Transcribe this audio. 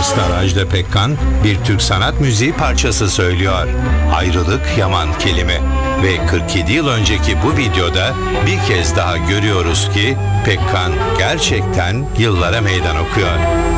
Star Ajda Pekkan bir Türk sanat müziği parçası söylüyor. Ayrılık yaman kelime. Ve 47 yıl önceki bu videoda bir kez daha görüyoruz ki Pekkan gerçekten yıllara meydan okuyor.